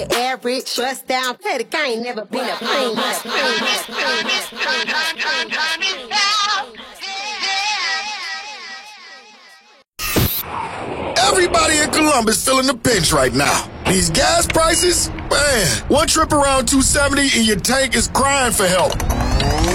Average, bust down, play the game, never been a pain. Everybody in Columbus feeling the pinch right now. These gas prices, man, one trip around 270 and your tank is crying for help.